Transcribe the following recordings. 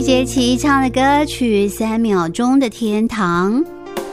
李杰奇唱的歌曲《3秒钟的天堂》。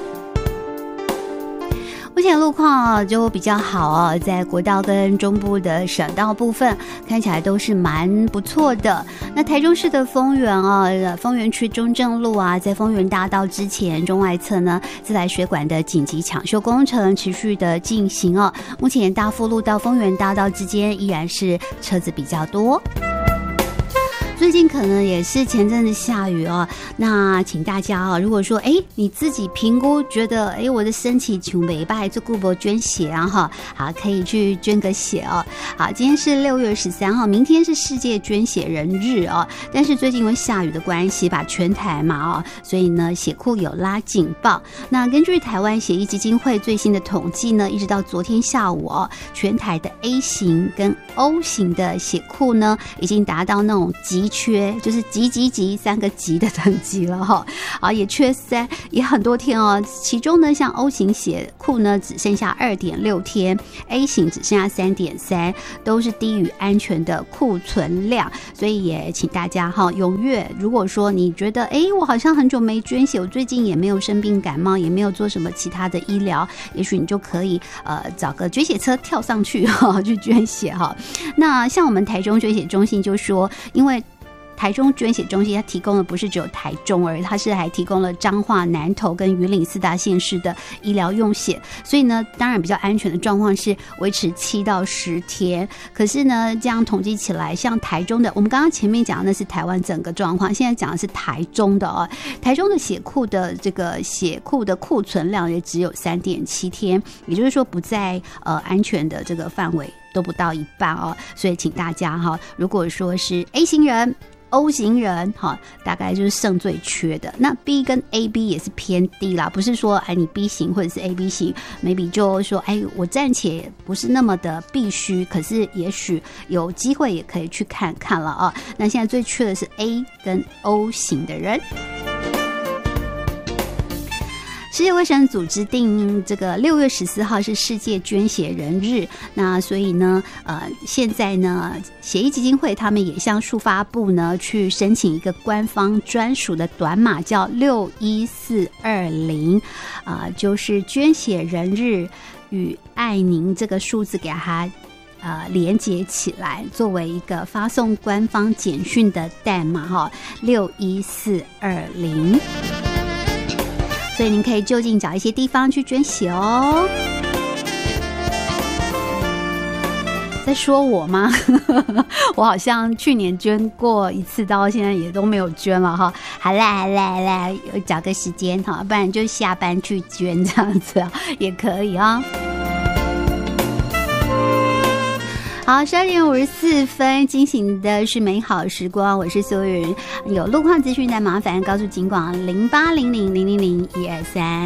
目前路况就比较好哦，在国道跟中部的省道部分看起来都是蛮不错的。那台中市的丰原丰原区中正路啊，在丰原大道之前中外侧呢，自来水管的紧急抢修工程持续的进行哦。目前大富路到丰原大道之间依然是车子比较多。最近可能也是前阵子下雨哦，那请大家如果说你自己评估觉得我的身体穷没败，就顾不捐血啊好，可以去捐个血哦。好，今天是6月13号，明天是世界捐血人日哦。但是最近因为下雨的关系，把全台嘛所以呢血库有拉警报。那根据台湾血液基金会最新的统计呢，一直到昨天下午全台的 A 型跟 O 型的血库呢，已经达到那种极缺，就是极3个极的等级了也缺3，也很多天其中呢，像 O 型血库呢只剩下 2.6 天 ，A 型只剩下 3.3， 都是低于安全的库存量，所以也请大家踊跃。如果说你觉得我好像很久没捐血，我最近也没有生病感冒，也没有做什么其他的医疗，也许你就可以找个捐血车跳上去去捐血那像我们台中捐血中心就说，因为台中捐血中心它提供的不是只有台中而已，它是还提供了彰化、南投跟云林4大县市的医疗用血，所以呢当然比较安全的状况是维持7到10天。可是呢这样统计起来，像台中的，我们刚刚前面讲的那是台湾整个状况，现在讲的是台中的台中的血库的这个血库的库存量也只有 3.7 天，也就是说不在安全的这个范围，都不到一半所以请大家如果说是 A 型人O 型人大概就是剩最缺的。那 B 跟 AB 也是偏低啦，不是说你 B 型或者是 AB 型 maybe 就说我暂且不是那么的必须，可是也许有机会也可以去看看了那现在最缺的是 A 跟 O 型的人。世界卫生组织定这个6月14号是世界捐血人日，那所以呢现在呢血液基金会他们也向数发部呢去申请一个官方专属的短码，叫61420就是捐血人日与爱您这个数字给它连接起来，作为一个发送官方简讯的代码61420。所以您可以就近找一些地方去捐血在说我吗？我好像去年捐过一次，到现在也都没有捐了好啦，找个时间不然就下班去捐这样子也可以好，12点54分，进行的是美好时光，我是苏玉云。有路况资讯的麻烦告诉警广0800000123。